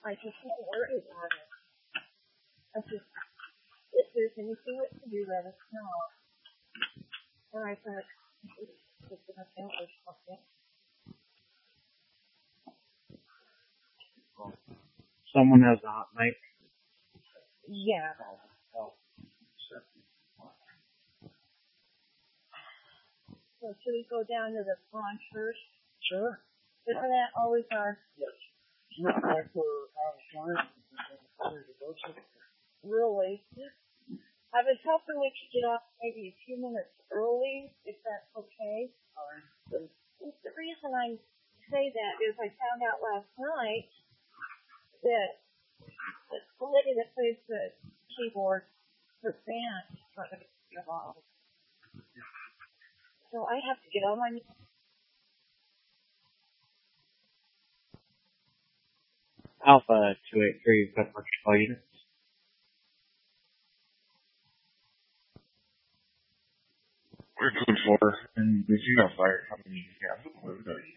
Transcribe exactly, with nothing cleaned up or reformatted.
I just don't worry about it. I just, if there's anything that can do, let us know. And I thought, it's gonna fail or something. Someone has a hot mic. Yeah. So should we go down to the pond first? Sure. Isn't that always our... Yes. Not like we're out of time. Really? I was hoping we could get off maybe a few minutes early, if that's okay. Fine. The reason I say that is I found out last night that the lady that plays the keyboard for band is not going to be involved. So I have to get on my knees. Alpha two eight three, got much call units. We're doing four, and we do have fire coming in. Yeah,